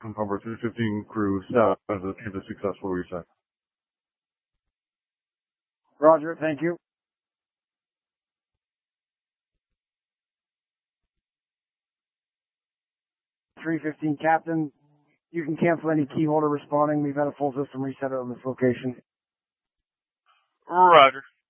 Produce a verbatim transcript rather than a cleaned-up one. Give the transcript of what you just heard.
Number three fifteen crew staff has achieved a successful reset. Roger, thank you. three fifteen Captain, you can cancel any key holder responding. We've had a full system reset on this location. Roger.